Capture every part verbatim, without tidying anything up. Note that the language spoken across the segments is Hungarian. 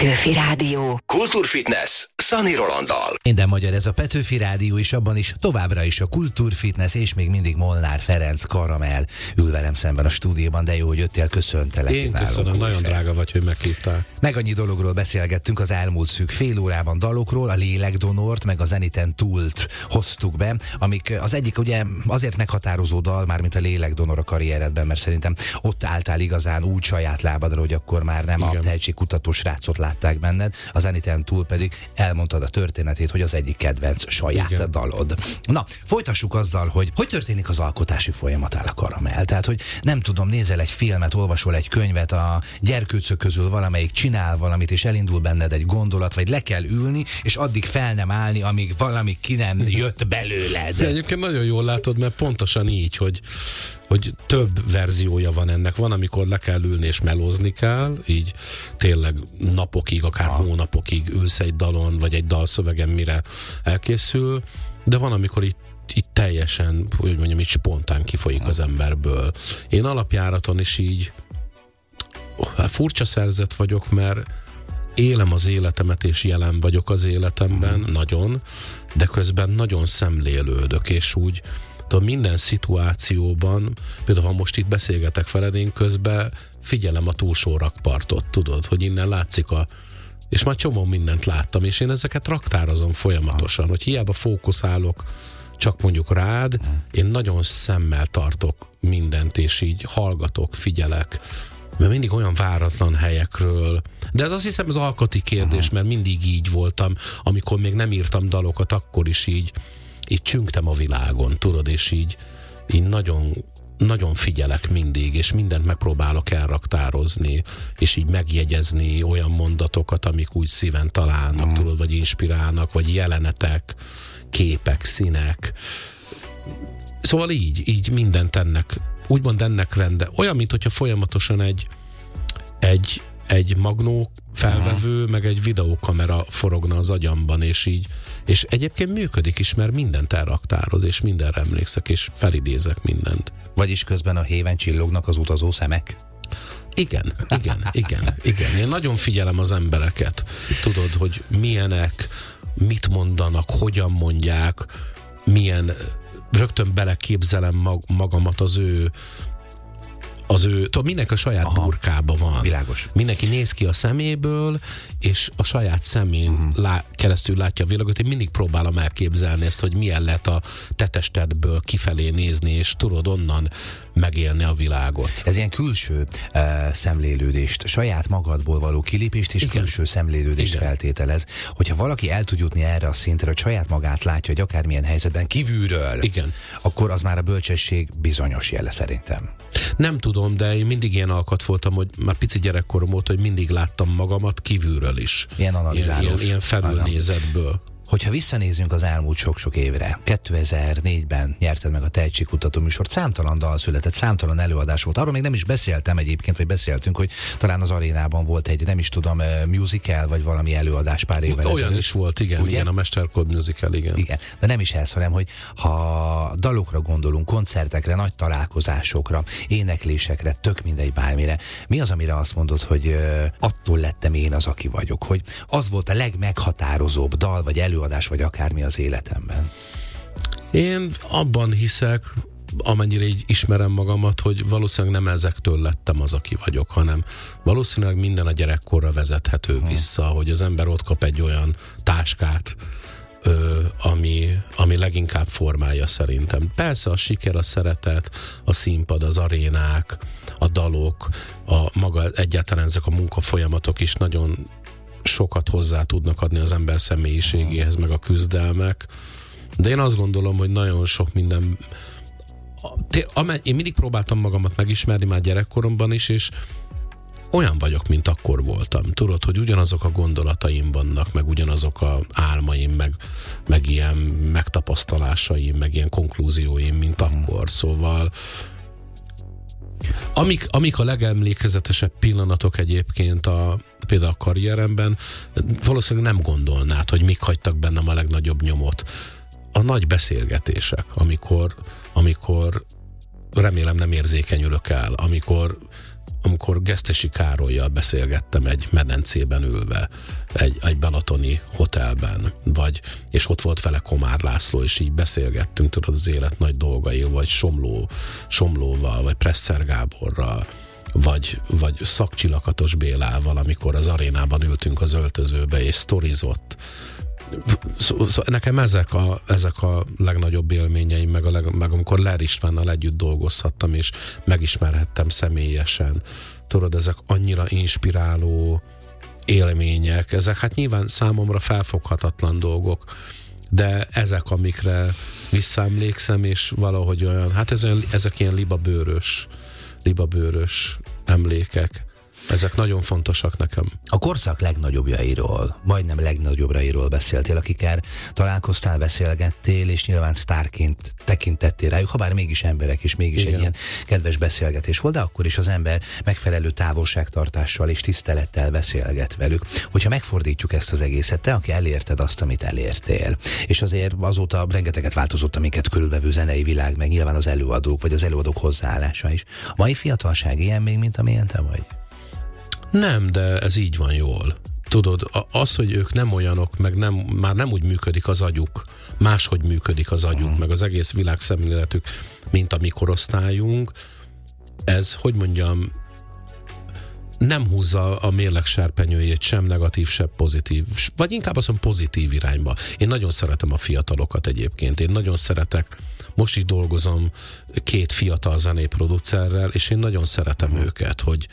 Petőfi Rádió. Kultúrfitness Szani Rolanddal. Minden magyar ez a Petőfi Rádió, és abban is továbbra is a Kultúrfitness, és még mindig Molnár Ferenc Karamell ül velem szemben a stúdióban, de jó, hogy jöttél, köszöntelek. Én köszönöm, nagyon drága vagy, hogy meghívtál. Meg annyi dologról beszélgettünk az elmúlt szűk fél órában, dalokról, a Lélekdonort, meg a Zeniten túlt hoztuk be, amik az egyik ugye azért meghatározó dal, már mint a Lélekdonor a karrieredben, mert szerintem ott álltál igazán úgy saját lábadra, hogy akkor már nem igen. a tehetségkutató srácot látták benned, a Zeniten túl pedig elmondtad a történetét, hogy az egyik kedvenc saját igen. dalod. Na, folytassuk azzal, hogy hogy történik az alkotási folyamatál a Karamell. Tehát, hogy nem tudom, nézel egy filmet, olvasol egy könyvet, a gyerkőcök közül valamelyik csinál valamit, és elindul benned egy gondolat, vagy le kell ülni, és addig fel nem állni, amíg valami ki nem jött belőled. De egyébként nagyon jól látod, mert pontosan így, hogy hogy több verziója van ennek. Van, amikor le kell ülni és melózni kell, így tényleg napokig, akár ha. hónapokig ülsz egy dalon, vagy egy dalszövegen, mire elkészül, de van, amikor így, így teljesen, hogy mondjam, így spontán kifolyik ha. az emberből. Én alapjáraton is így furcsa szerzet vagyok, mert élem az életemet, és jelen vagyok az életemben, hmm. nagyon, de közben nagyon szemlélődök, és úgy minden szituációban, például ha most itt beszélgetek veled, én közben figyelem a túlsó rakpartot, tudod, hogy innen látszik a... És már csomó mindent láttam, és én ezeket raktározom folyamatosan, hogy hiába fókuszálok csak mondjuk rád, én nagyon szemmel tartok mindent, és így hallgatok, figyelek, mert mindig olyan váratlan helyekről. De ez azt hiszem az alkoti kérdés, mert mindig így voltam, amikor még nem írtam dalokat, akkor is így így csüngtem a világon, tudod, és így, így nagyon, nagyon figyelek mindig, és mindent megpróbálok elraktározni, és így megjegyezni olyan mondatokat, amik úgy szíven találnak, mm. tudod, vagy inspirálnak, vagy jelenetek, képek, színek. Szóval így, így mindent ennek, úgymond ennek rende. Olyan, mint hogyha folyamatosan egy egy egy magnó felvevő, uh-huh. meg egy videókamera forogna az agyamban, és így, és egyébként működik is, mert mindent elraktároz, és mindenre emlékszek, és felidézek mindent. Vagyis közben a héven csillognak az utazó szemek? Igen, igen, igen, igen. Én nagyon figyelem az embereket. Tudod, hogy milyenek, mit mondanak, hogyan mondják, milyen, rögtön beleképzelem mag, magamat az ő az ő, tudod, mindenki a saját Aha, burkába van. Világos. Mindenki néz ki a szeméből, és a saját szemén uh-huh. lá, keresztül látja a világot. Én mindig próbálom elképzelni ezt, hogy milyen lehet a te testedből kifelé nézni, és tudod onnan megélni a világot. Ez ilyen külső uh, szemlélődést, saját magadból való kilépést és Igen. külső szemlélődést Igen. feltételez. Hogyha valaki el tud jutni erre a szintre, hogy saját magát látja, hogy akármilyen helyzetben kívülről, Igen. akkor az már a bölcsesség bizonyos jele szerintem. Nem tudom, de én mindig ilyen alkat voltam, hogy már pici gyerekkorom óta, hogy mindig láttam magamat kívülről is. Ilyen analizálós. Ilyen, ilyen, ilyen felülnézetből. Hogyha visszanézünk az elmúlt sok-sok évre, kétezer-négyben nyerted meg a tehetségkutató műsort, számtalan dal született, számtalan előadás volt. Arról még nem is beszéltem egyébként, vagy beszéltünk, hogy talán az arénában volt egy, nem is tudom, musical, vagy valami előadás pár évvel Olyan ezelőtt. is volt, igen, ugye? Igen, a Mesterkód musical, igen. Igen, de nem is ez, hanem, hogy ha dalokra gondolunk, koncertekre, nagy találkozásokra, éneklésekre, tök mindegy bármire, mi az, amire azt mondod, hogy uh, attól lettem én az, aki vagyok, hogy az volt a legmeghatározóbb dal, vagy előadás, vagy akármi az életemben? Én abban hiszek, amennyire így ismerem magamat, hogy valószínűleg nem ezektől lettem az, aki vagyok, hanem valószínűleg minden a gyerekkorra vezethető hmm. vissza, hogy az ember ott kap egy olyan táskát, ö, ami, ami leginkább formálja szerintem. Persze a siker, a szeretet, a színpad, az arénák, a dalok, a maga egyáltalán ezek a munkafolyamatok is nagyon sokat hozzá tudnak adni az ember személyiségéhez, meg a küzdelmek. De én azt gondolom, hogy nagyon sok minden... Én mindig próbáltam magamat megismerni már gyerekkoromban is, és olyan vagyok, mint akkor voltam. Tudod, hogy ugyanazok a gondolataim vannak, meg ugyanazok a álmaim, meg, meg ilyen megtapasztalásaim, meg ilyen konklúzióim, mint akkor. Szóval Amik, amik a legemlékezetesebb pillanatok egyébként a, például a karrieremben, valószínűleg nem gondolnád, hogy mik hagytak bennem a legnagyobb nyomot. A nagy beszélgetések, amikor, amikor remélem nem érzékenyülök el, amikor amikor Gesztesi Károllyal beszélgettem egy medencében ülve, egy, egy balatoni hotelben, vagy, és ott volt vele Komár László, és így beszélgettünk, tudod, az élet nagy dolgai, vagy Somló, Somlóval, vagy Presser Gáborral, vagy, vagy Szakcsilakatos Bélával, amikor az arénában ültünk az öltözőbe, és sztorizott. Szóval nekem ezek a, ezek a legnagyobb élményeim, meg, a leg, meg amikor Ler Istvánnal együtt dolgozhattam, és megismerhettem személyesen. Tudod, ezek annyira inspiráló élmények, ezek hát nyilván számomra felfoghatatlan dolgok, de ezek, amikre visszaemlékszem, és valahogy olyan, hát ez olyan, ezek ilyen libabőrös, libabőrös emlékek. Ezek nagyon fontosak nekem. A korszak legnagyobbjairól, majdnem legnagyobbjairól beszéltél, akikkel találkoztál, beszélgettél, és nyilván sztárként tekintettél rájuk, ha bár mégis emberek, és mégis Igen. egy ilyen kedves beszélgetés volt, de akkor is az ember megfelelő távolságtartással és tisztelettel beszélget velük. Hogyha megfordítjuk ezt az egészet, te, aki elérted azt, amit elértél, és azért azóta rengeteget változott, amiket körülvevő zenei világ, meg nyilván az előadók, vagy az előadók hozzáállása is. A mai fiatalság ilyen még, mint amilyen te vagy? Nem, de ez így van jól. Tudod, az, hogy ők nem olyanok, meg nem, már nem úgy működik az agyuk, máshogy működik az agyuk, uh-huh. meg az egész világszemléletük, mint a mi korosztályunk, ez, hogy mondjam, nem húzza a mérleg serpenyőjét sem negatív, sem pozitív, vagy inkább azt mondom pozitív irányba. Én nagyon szeretem a fiatalokat egyébként, én nagyon szeretek, most is dolgozom két fiatal zenéproducerrel, és én nagyon szeretem uh-huh. őket, hogy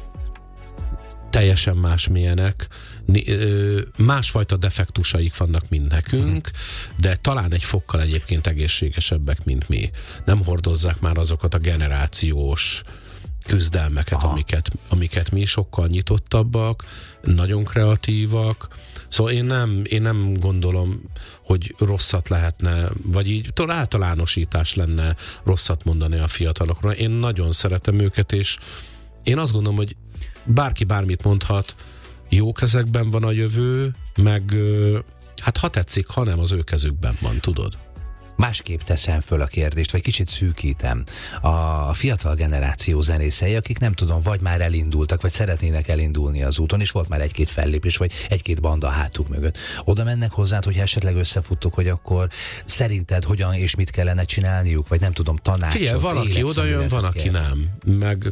teljesen másmilyenek, másfajta defektusaik vannak, mint nekünk, de talán egy fokkal egyébként egészségesebbek, mint mi. Nem hordozzák már azokat a generációs küzdelmeket, amiket, amiket mi, sokkal nyitottabbak, nagyon kreatívak. Szóval én nem, én nem gondolom, hogy rosszat lehetne, vagy így talán általánosítás lenne rosszat mondani a fiatalokról. Én nagyon szeretem őket, és én azt gondolom, hogy bárki bármit mondhat, jó kezekben van a jövő, meg hát ha tetszik, ha nem, az ő kezükben van, tudod. Másképp teszem föl a kérdést, vagy kicsit szűkítem. A fiatal generáció zenészei, akik nem tudom, vagy már elindultak, vagy szeretnének elindulni az úton, és volt már egy-két fellépés, vagy egy-két banda hátuk mögött. Oda mennek hozzád, hogy esetleg összefuttok, hogy akkor szerinted hogyan és mit kellene csinálniuk, vagy nem tudom, tanácsot, Figyelj, valaki oda jön, van, aki nem. Meg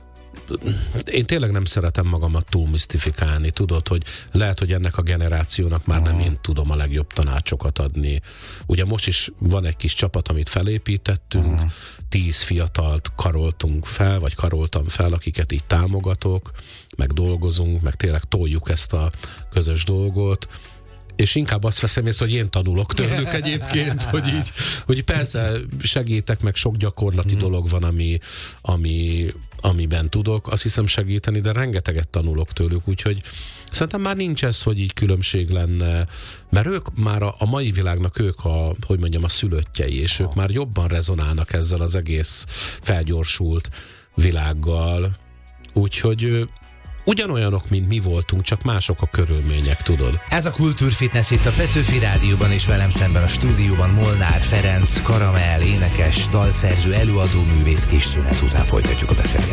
én tényleg nem szeretem magamat túl misztifikálni, tudod, hogy lehet, hogy ennek a generációnak már nem én tudom a legjobb tanácsokat adni. Ugye most is van egy kis csapat, amit felépítettünk, uh-huh. tíz fiatalt karoltunk fel, vagy karoltam fel, akiket így támogatok, meg dolgozunk, meg tényleg toljuk ezt a közös dolgot, és inkább azt veszem észre, hogy én tanulok tőlük egyébként, hogy így, hogy persze segítek, meg sok gyakorlati mm. dolog van, ami, ami, amiben tudok, azt hiszem segíteni, de rengeteget tanulok tőlük, úgyhogy szerintem már nincs ez, hogy így különbség lenne, mert ők már a, a mai világnak ők a, hogy mondjam, a szülöttjei, és ők már jobban rezonálnak ezzel az egész felgyorsult világgal, úgyhogy ugyanolyanok, mint mi voltunk, csak mások a körülmények, tudod. Ez a Kultúrfitness itt a Petőfi Rádióban, és velem szemben a stúdióban Molnár Ferenc, karamell, énekes, dalszerző, előadó, művész. Kis szünet után folytatjuk a beszélgetést.